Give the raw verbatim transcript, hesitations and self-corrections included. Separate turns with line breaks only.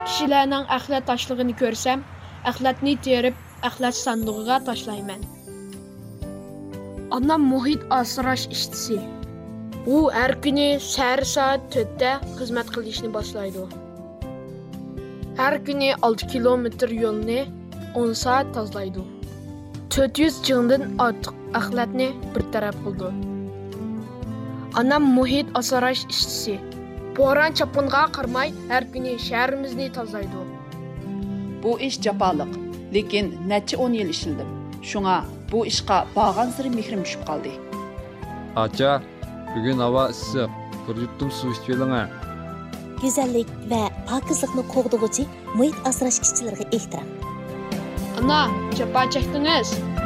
Kishilarning axlat tashlığını ko'rsam, axlatni terib, axlat sandig'iga tashlayman. Anam muhit asrash ishchisi. U har kuni sahar soat to'rtda xizmat qilishni boshlaydi. Har kuni olti kilometr yo'lni o'n soat tozalaydi. to'rt yuz jingdan ortiq axlatni bir taraf qildi. Anam muhit asrash ishchisi. Bo'ron chapqinga qarmay har kuni shaharimizni tozalaydi.
Bu ish jafoliq, lekin necha o'n yil ishildim. Shunga bu ishqa bag'an siri mehrim tushib qoldi.
Acha, bugun havo issiq. Bir yuttum suv ichib oling.
Güzellik ve pakizlikni qo'g'dug'uchi muhit asrash ishchilariga ehtirom.
Ana, jafo chekdingiz.